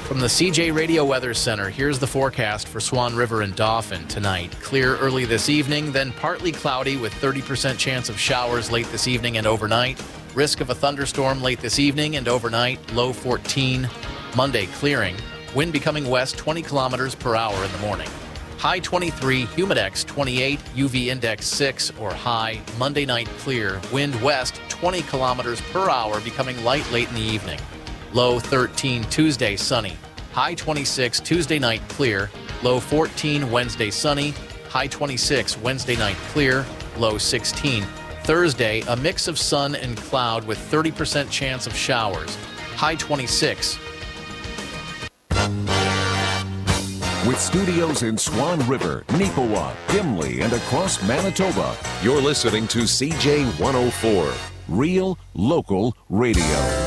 From the CJ Radio Weather Center, here's the forecast for Swan River and Dauphin tonight. Clear early this evening, then partly cloudy with 30% chance of showers late this evening and overnight. Risk of a thunderstorm late this evening and overnight, low 14. Monday, clearing. Wind becoming west 20 kilometers per hour in the morning. High 23, humidex 28, UV index 6 or high. Monday night clear. Wind west 20 kilometers per hour, becoming light late in the evening. Low 13, Tuesday sunny. High 26, Tuesday night clear. Low 14, Wednesday sunny. High 26, Wednesday night clear. Low 16. Thursday, a mix of sun and cloud with 30% chance of showers. High 26. With studios in Swan River, Neepawa, Gimli, and across Manitoba, you're listening to CJ 104, Real Local Radio.